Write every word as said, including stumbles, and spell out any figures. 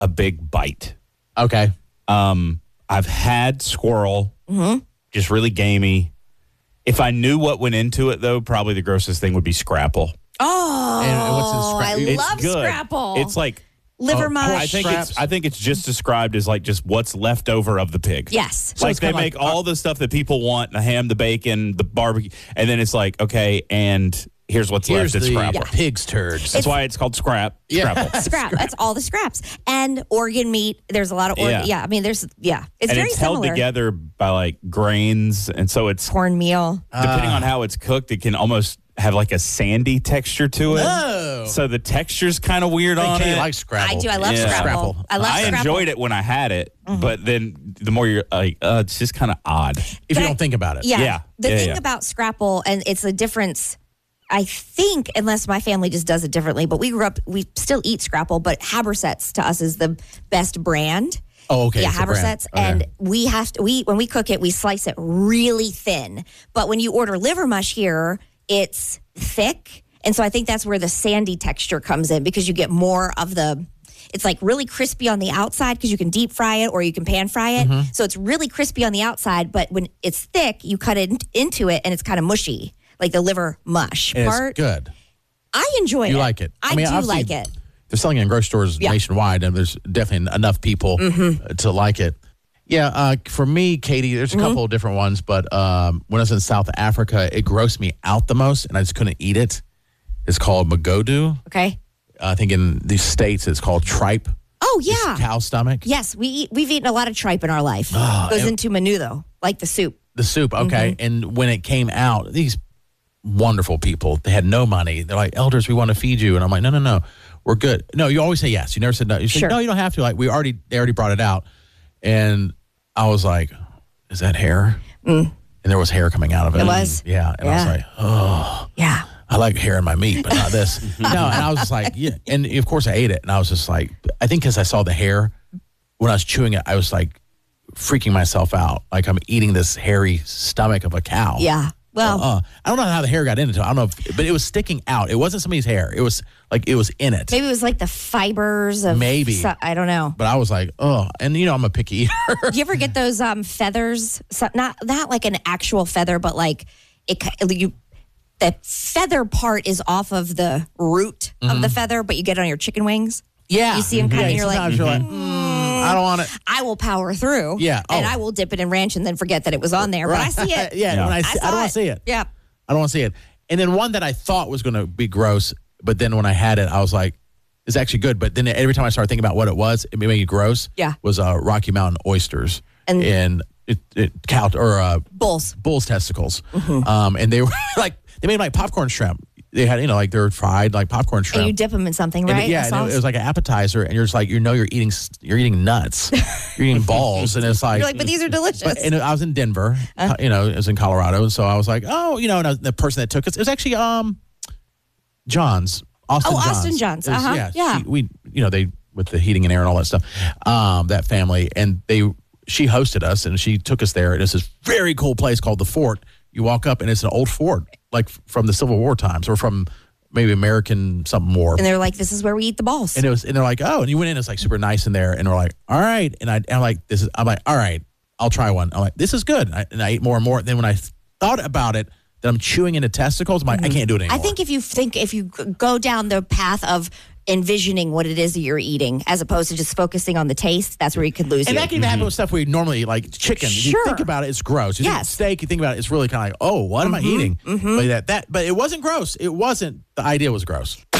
a big bite. Okay. Um, I've had squirrel, Mm-hmm. just really gamey. If I knew what went into it, though, probably the grossest thing would be scrapple. Oh, And what's in scra- I It's love good. scrapple. It's like liver oh, mush. I think it's I think it's just described as like just what's left over of the pig. Yes. So like it's they kinda make like- all the stuff that people want: the ham, the bacon, the barbecue, and then it's like, okay, and here's what's Here's left. It's the scrapple. pig's turds. That's why it's called scrap. Yeah. Scrapple. Scrap. That's all the scraps. And organ meat. There's a lot of organ. Yeah. Yeah. I mean, there's, yeah. It's and very it's similar. held together by like grains, and so it's Cornmeal. depending on how it's cooked, it can almost have like a sandy texture to it. Oh. So the texture's kind of weird I on think Katie it. likes Scrapple. I do. I love Yeah. scrapple. Scrapple. I love I scrapple. enjoyed it when I had it, but then the more you're like, uh, it's just kind of odd. If But you I- don't think about it. Yeah. Yeah. The Yeah, thing yeah. about scrapple, and it's a difference, I think, unless my family just does it differently, but we grew up, we still eat scrapple, but Habersets to us is the best brand. Oh, okay. Yeah, it's a brand. Habersets. Okay. And we have to, we, when we cook it, we slice it really thin. But when you order liver mush here, it's thick. And so I think that's where the sandy texture comes in because you get more of the, it's like really crispy on the outside because you can deep fry it or you can pan fry it. Mm-hmm. So it's really crispy on the outside, but when it's thick, you cut it into it and it's kind of mushy, like the liver mush And part. it's good. I enjoy it. You like it. I, I mean, do I've like seen- it. They're selling it in grocery stores Yeah. nationwide, and there's definitely enough people Mm-hmm. uh, to like it. Yeah, uh, for me, Katie, there's a Mm-hmm. couple of different ones, but um, when I was in South Africa, it grossed me out the most, and I just couldn't eat it. It's called magodu. Okay. I think in the States, it's called tripe. Oh, It's yeah. cow stomach. Yes, we eat, we've eaten a lot of tripe in our life. Ah, Goes and- into menudo, like the soup. The soup, okay. Mm-hmm. And when it came out, these wonderful people, they had no money. They're like, elders, we want to feed you. And I'm like, no, no, no, we're good. No, you always say yes. You never said no. You said, Sure. no, you don't have to. Like, we already, they already brought it out. And I was like, is that hair? And there was hair coming out of it. Mm. It was? Yeah. And I was Yeah. like, oh, Yeah. I like hair in my meat, but not this. No. And I was just like, yeah. And of course I ate it. And I was just like, I think because I saw the hair, when I was chewing it, I was like freaking myself out. Like I'm eating this hairy stomach of a cow. Yeah. Well, Uh, I don't know how the hair got into it. I don't know, if, but it was sticking out. It wasn't somebody's hair. It was like it was in it. maybe it was like the fibers of. Maybe. so- I don't know. But I was like, oh, and you know, I'm a picky eater. Do you ever get those um, feathers? So, not not like an actual feather, but like it. ki- You, the feather part is off of the root of the feather, but you get it on your chicken wings. Yeah, You see 'em cut and you're like, sometimes you're like, mm, I don't want it. I will power through. Yeah. and Oh. I will dip it in ranch and then forget that it was on there. But I see it. yeah, when I, see, I, saw don't want it. to see it. Yeah. I don't want to see it. And then one that I thought was going to be gross, but then when I had it, I was like, it's actually good. But then every time I started thinking about what it was, it made me gross. Yeah. Was uh, Rocky Mountain oysters And- and it, it cow or uh, Bulls. bull's testicles. Um, and they were like they made like popcorn shrimp. They had you know like they were fried like popcorn shrimp. And you dip them in something, And right? it- yeah, The and it, sauce? it was like an appetizer, and you're just like you know you're eating s- you're eating nuts, you're eating balls, and it's like You're like, but these are delicious. but, and I was in Denver, you know, it was in Colorado, and so I was like, oh, you know, and I was, the person that took us, it was actually um, John's, Austin. Oh, John's. Austin John's. It was- Uh-huh. Yeah, Yeah. she- we, you know, they with the heating and air and all that stuff, um, that family, and they, she hosted us, and she took us there, and it's this very cool place called the Fort. You walk up, and it's an old fort, like from the Civil War times, or from maybe American something war. and they're like, this is where we eat the balls. And it was, and they're like, oh, and you went in, it's like super nice in there, and we're like, all right, and I, and I'm like, this is, I'm like, all right, I'll try one. I'm like, this is good, and I, and I ate more and more. Then when I th- thought about it, that I'm chewing into testicles, I'm like, I can't do it anymore. I think if you think if you g- go down the path of envisioning what it is that you're eating, as opposed to just focusing on the taste, that's where you could lose and you. that can even happen with stuff we normally eat, like chicken. You Sure. think about it, it's gross. You think Yes. steak, you think about it, it's really kind of like, oh, what am I eating? But that, that, but it wasn't gross. It wasn't. The idea was gross.